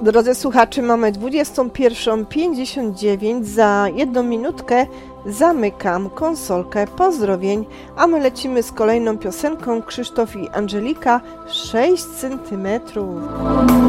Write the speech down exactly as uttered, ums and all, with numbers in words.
Drodzy słuchacze, mamy dwudziestą pierwszą pięćdziesiąt dziewięć. Za jedną minutkę zamykam konsolkę pozdrowień, a my lecimy z kolejną piosenką. Krzysztof i Angelika, sześć centymetrów.